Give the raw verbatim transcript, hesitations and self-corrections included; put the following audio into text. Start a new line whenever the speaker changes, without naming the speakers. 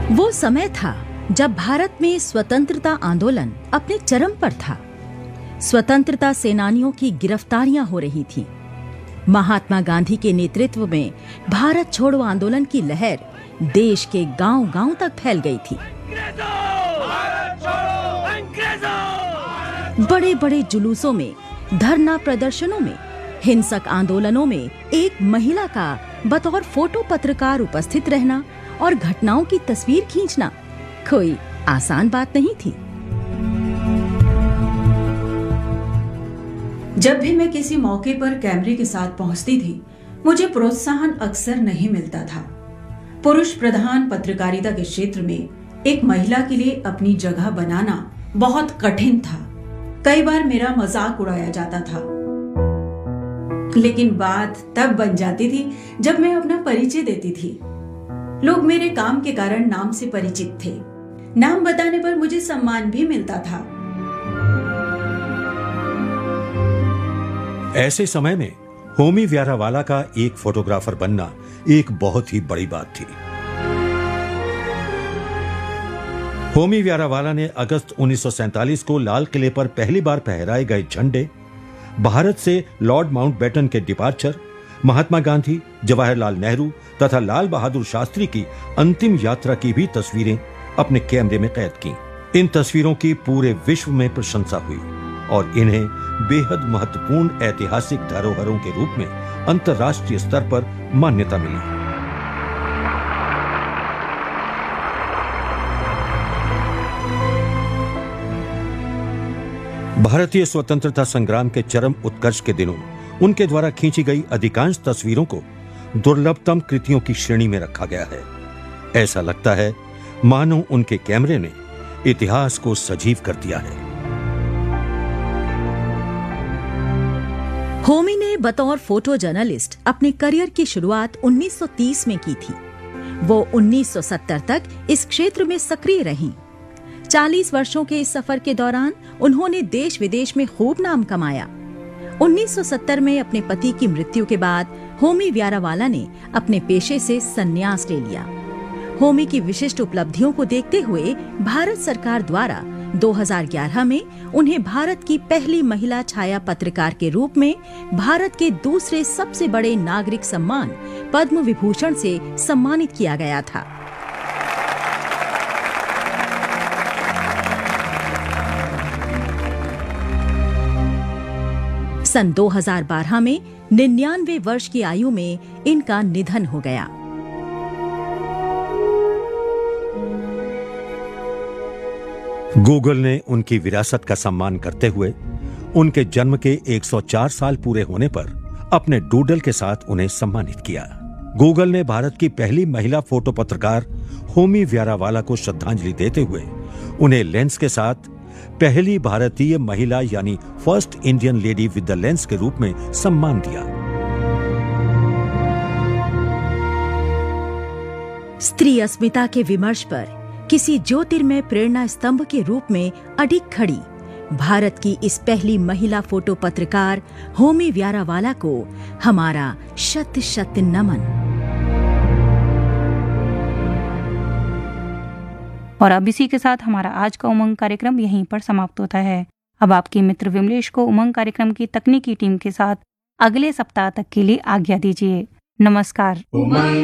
वो समय था जब भारत में स्वतंत्रता आंदोलन अपने चरम पर था। स्वतंत्रता सेनानियों की गिरफ्तारियां हो रही थीं। महात्मा गांधी के नेतृत्व में भारत छोड़ो आंदोलन की लहर देश के गांव-गांव तक फैल गई थी। बड़े-बड़े जुलूसों में, धरना प्रदर्शनों में, हिंसक आंदोलनों में एक महिला का बतौर फोटो पत्रकार उपस्थित रहना और घटनाओं की तस्वीर खींचना कोई आसान बात नहीं थी।
जब भी मैं किसी मौके पर कैमरे के साथ पहुंचती थी, मुझे प्रोत्साहन अक्सर नहीं मिलता था। पुरुष प्रधान पत्रकारिता के क्षेत्र में एक महिला के लिए अपनी जगह बनाना बहुत कठिन था। कई बार मेरा मजाक उड़ाया जाता था, लेकिन बात तब बन जाती थी जब मैं अपना परिचय देती थी। लोग मेरे काम के कारण नाम से परिचित थे। नाम बताने पर मुझे सम्मान भी मिलता था।
ऐसे समय में होमी व्यारावाला का एक फोटोग्राफर बनना एक बहुत ही बड़ी बात थी। होमी व्यारावाला ने अगस्त उन्नीस सौ सैंतालीस को लाल किले पर पहली बार फहराए गए झंडे, भारत से लॉर्ड माउंटबेटन के डिपार्चर, महात्मा गांधी, जवाहरलाल नेहरू तथा लाल बहादुर शास्त्री की अंतिम यात्रा की भी तस्वीरें अपने कैमरे में कैद की। इन तस्वीरों की पूरे विश्व में प्रशंसा हुई और इन्हें बेहद महत्वपूर्ण ऐतिहासिक धरोहरों के रूप में अंतर्राष्ट्रीय स्तर पर मान्यता मिली। भारतीय स्वतंत्रता संग्राम के चरम उत्कर्ष के दिनों उनके द्वारा खींची गई अधिकांश तस्वीरों को दुर्लभतम कृतियों की श्रेणी में रखा गया है। ऐसा लगता है मानो उनके कैमरे ने इतिहास को सजीव कर दिया है।
होमी ने बतौर फोटो जर्नलिस्ट अपने करियर की शुरुआत उन्नीस सौ तीस में की थी। वो उन्नीस सौ सत्तर तक इस क्षेत्र में सक्रिय रहीं। चालीस वर्षों के इस सफर के दौरान उन्होंने देश विदेश में खूब नाम कमाया। उन्नीस सौ सत्तर में अपने पति की मृत्यु के बाद होमी व्यारावाला ने अपने पेशे से संन्यास ले लिया। होमी की विशिष्ट उपलब्धियों को देखते हुए भारत सरकार द्वारा दो हज़ार ग्यारह में उन्हें भारत की पहली महिला छाया पत्रकार के रूप में भारत के दूसरे सबसे बड़े नागरिक सम्मान पद्म विभूषण से सम्मानित किया गया था। सन दो हज़ार बारह में निन्यानवे वर्ष की आयु में इनका निधन हो गया।
गूगल ने उनकी विरासत का सम्मान करते हुए उनके जन्म के एक सौ चार साल पूरे होने पर अपने डूडल के साथ उन्हें सम्मानित किया। गूगल ने भारत की पहली महिला फोटो पत्रकार होमी व्यारावाला को श्रद्धांजलि देते हुए उन्हें लेंस के साथ पहली भारतीय महिला यानी first Indian lady with the lens के रूप में सम्मान दिया।
स्त्री अस्मिता के विमर्श पर किसी ज्योतिर्मय प्रेरणा स्तंभ के रूप में अडिग खड़ी भारत की इस पहली महिला फोटो पत्रकार होमी व्यारावाला को हमारा शत शत नमन।
और अब इसी के साथ हमारा आज का उमंग कार्यक्रम यहीं पर समाप्त होता है। अब आपके मित्र विमलेश को उमंग कार्यक्रम की तकनीकी टीम के साथ अगले सप्ताह तक के लिए आज्ञा दीजिए। नमस्कार।